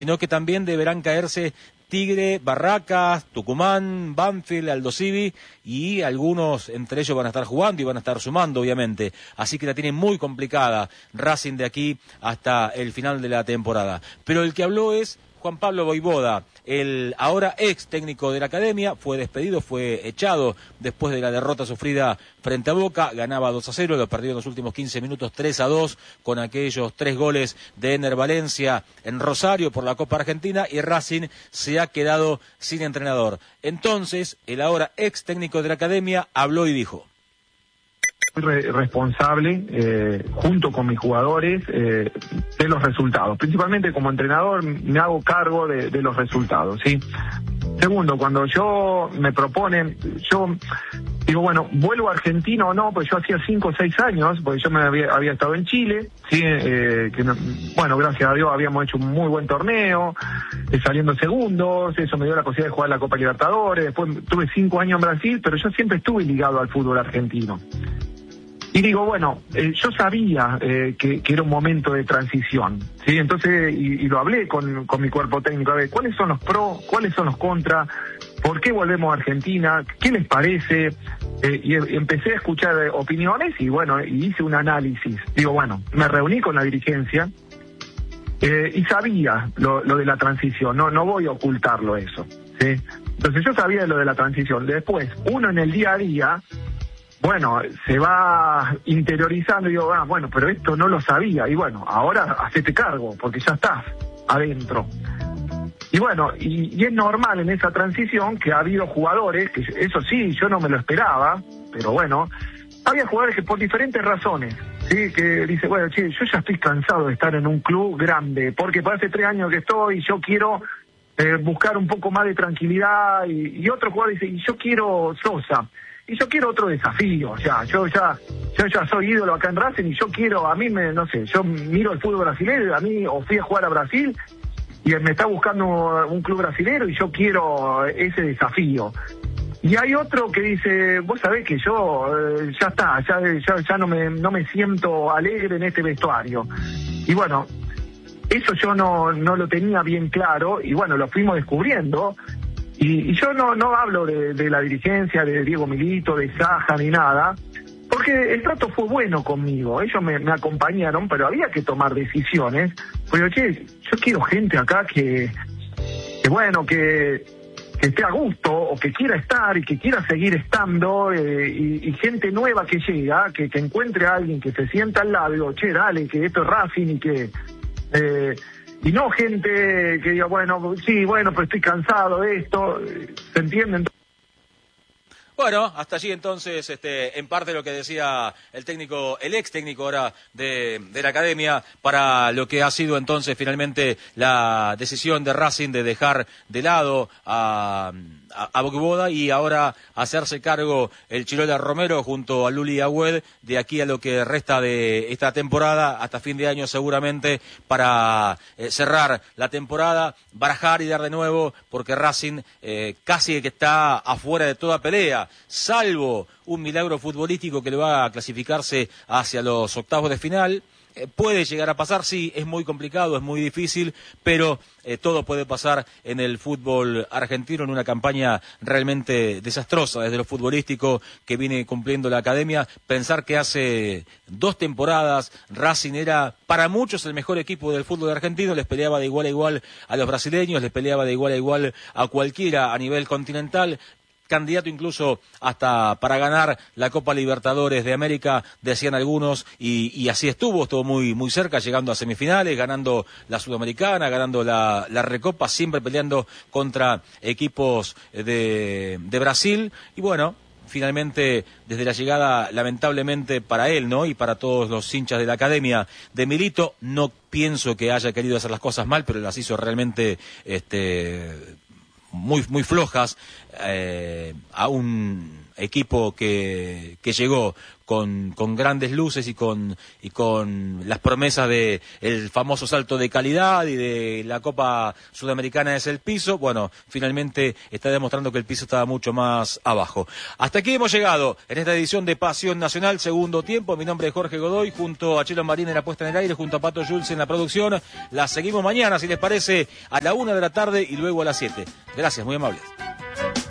sino que también deberán caerse Tigre, Barracas, Tucumán, Banfield, Aldo Civi, y algunos entre ellos van a estar jugando y van a estar sumando, obviamente. Así que la tiene muy complicada Racing de aquí hasta el final de la temporada. Pero el que habló es Juan Pablo Vojvoda, el ahora ex técnico de la academia. Fue despedido, fue echado después de la derrota sufrida frente a Boca. Ganaba 2-0, lo perdió en los últimos 15 minutos 3-2 con aquellos 3 goles de Ener Valencia en Rosario por la Copa Argentina, y Racing se ha quedado sin entrenador. Entonces, el ahora ex técnico de la academia habló y dijo: responsable, junto con mis jugadores, de los resultados. Principalmente como entrenador me hago cargo de los resultados, ¿sí? Segundo, cuando me proponen, yo digo, bueno, ¿vuelvo a Argentina o no? Pues yo hacía 5 o 6 años, porque yo había estado en Chile, ¿sí? Bueno, gracias a Dios habíamos hecho un muy buen torneo, saliendo segundos, eso me dio la posibilidad de jugar la Copa Libertadores. Después tuve 5 años en Brasil, pero yo siempre estuve ligado al fútbol argentino. Y digo, bueno, yo sabía que era un momento de transición, ¿sí? Entonces, y lo hablé con mi cuerpo técnico, a ver, ¿cuáles son los pros, cuáles son los contras? ¿Por qué volvemos a Argentina? ¿Qué les parece? Y empecé a escuchar opiniones y bueno, y hice un análisis. Digo, bueno, me reuní con la dirigencia y sabía lo de la transición, no voy a ocultarlo eso, ¿sí? Entonces yo sabía lo de la transición. Después, uno en el día a día, bueno, se va interiorizando y digo, bueno, pero esto no lo sabía. Y bueno, ahora hacete cargo, porque ya estás adentro. Y bueno, y es normal en esa transición que ha habido jugadores, que eso sí, yo no me lo esperaba, pero bueno, había jugadores que por diferentes razones, sí, que dice, bueno, che, yo ya estoy cansado de estar en un club grande, porque hace 3 años que estoy, yo quiero buscar un poco más de tranquilidad, y otro jugador dice, y yo quiero Sosa. Y yo quiero otro desafío, yo ya soy ídolo acá en Racing y yo quiero, no sé, yo miro el fútbol brasileño, o fui a jugar a Brasil y me está buscando un club brasilero y yo quiero ese desafío. Y hay otro que dice, vos sabés que yo ya está, ya no me siento alegre en este vestuario. Y bueno, eso yo no lo tenía bien claro y bueno, lo fuimos descubriendo. Y yo no hablo de la dirigencia, de Diego Milito, de Saja, ni nada, porque el trato fue bueno conmigo. Ellos me acompañaron, pero había que tomar decisiones. Pero, che, yo quiero gente acá que esté a gusto, o que quiera estar y que quiera seguir estando, y gente nueva que llega, que encuentre a alguien que se sienta al lado y digo, che, dale, que esto es Racing y que... y no gente que diga, bueno, sí, bueno, pero estoy cansado de esto, ¿se entienden? Bueno, hasta allí entonces, en parte lo que decía el ex técnico ahora de la academia, para lo que ha sido entonces finalmente la decisión de Racing de dejar de lado a Vojvoda y ahora hacerse cargo el Chirola Romero junto a Luli Agüed de aquí a lo que resta de esta temporada, hasta fin de año seguramente, para cerrar la temporada, barajar y dar de nuevo, porque Racing casi que está afuera de toda pelea, salvo un milagro futbolístico que le va a clasificarse hacia los octavos de final. Puede llegar a pasar, sí, es muy complicado, es muy difícil, pero todo puede pasar en el fútbol argentino, en una campaña realmente desastrosa desde lo futbolístico que viene cumpliendo la academia. Pensar que hace 2 temporadas Racing era para muchos el mejor equipo del fútbol argentino, les peleaba de igual a igual a los brasileños, les peleaba de igual a igual a cualquiera a nivel continental, candidato incluso hasta para ganar la Copa Libertadores de América, decían algunos, y así estuvo muy, muy cerca, llegando a semifinales, ganando la Sudamericana, ganando la Recopa, siempre peleando contra equipos de Brasil, y bueno, finalmente, desde la llegada, lamentablemente para él, ¿no?, y para todos los hinchas de la academia de Milito, no pienso que haya querido hacer las cosas mal, pero las hizo realmente muy, muy flojas, a un equipo que llegó con grandes luces y con las promesas de el famoso salto de calidad y de la Copa Sudamericana es el piso, bueno, finalmente está demostrando que el piso estaba mucho más abajo. Hasta aquí hemos llegado en esta edición de Pasión Nacional, segundo tiempo. Mi nombre es Jorge Godoy, junto a Chelo Marín en la puesta en el aire, junto a Pato Jules en la producción. La seguimos mañana, si les parece, a la 1 de la tarde y luego a las 7. Gracias, muy amables.